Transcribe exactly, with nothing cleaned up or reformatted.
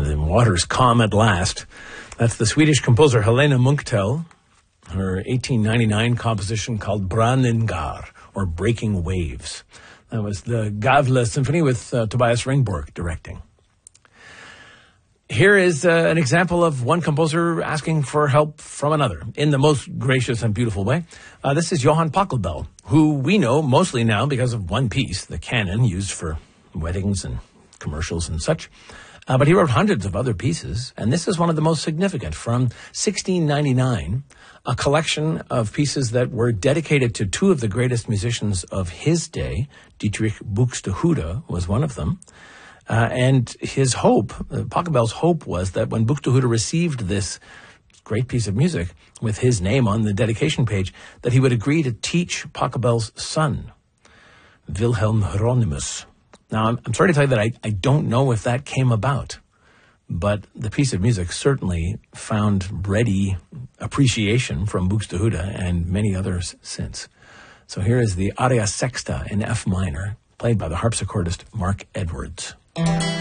the waters calm at last. That's the Swedish composer Helena Munktel, her eighteen ninety-nine composition called Brandingar, or Breaking Waves. That was the Gavle Symphony with uh, Tobias Ringborg directing. Here is uh, an example of one composer asking for help from another in the most gracious and beautiful way. Uh, this is Johann Pachelbel, who we know mostly now because of one piece, the canon used for weddings and commercials and such. Uh, but he wrote hundreds of other pieces, and this is one of the most significant from sixteen ninety-nine, a collection of pieces that were dedicated to two of the greatest musicians of his day. Dietrich Buxtehude was one of them. Uh, and his hope, uh, Pachelbel's hope was that when Buxtehude received this great piece of music with his name on the dedication page, that he would agree to teach Pachelbel's son, Wilhelm Hieronymus. Now, I'm, I'm sorry to tell you that I, I don't know if that came about, but the piece of music certainly found ready appreciation from Buxtehude and many others since. So here is the Aria Sexta in F minor, played by the harpsichordist Mark Edwards.